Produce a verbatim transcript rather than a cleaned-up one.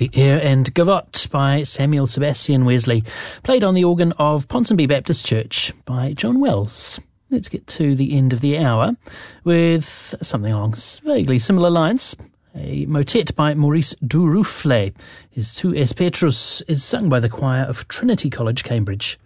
The Air and Gavotte by Samuel Sebastian Wesley, played on the organ of Ponsonby Baptist Church by John Wells. Let's get to the end of the hour with something along vaguely similar lines. A motet by Maurice Durouflet. His Tu es Petrus is sung by the choir of Trinity College, Cambridge.